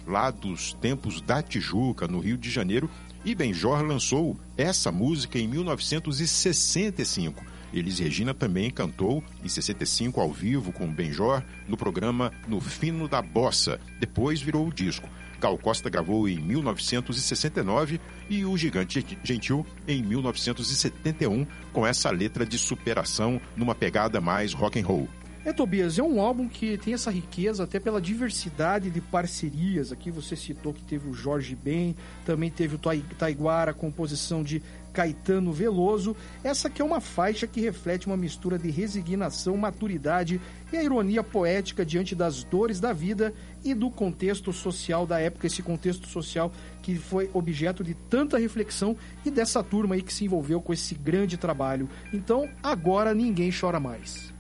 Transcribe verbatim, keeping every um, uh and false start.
lá dos tempos da Tijuca, no Rio de Janeiro, e Benjor lançou essa música em mil novecentos e sessenta e cinco. Elis Regina também cantou em sessenta e cinco ao vivo com Benjor no programa No Fino da Bossa. Depois virou o disco. Gal Costa gravou em mil novecentos e sessenta e nove e o Gigante Gentil em mil novecentos e setenta e um com essa letra de superação numa pegada mais rock and roll. É, Tobias, é um álbum que tem essa riqueza até pela diversidade de parcerias. Aqui você citou que teve o Jorge Ben, também teve o Taiguara, composição de Caetano Veloso. Essa aqui é uma faixa que reflete uma mistura de resignação, maturidade e a ironia poética diante das dores da vida e do contexto social da época, esse contexto social que foi objeto de tanta reflexão e dessa turma aí que se envolveu com esse grande trabalho. Então, agora ninguém chora mais.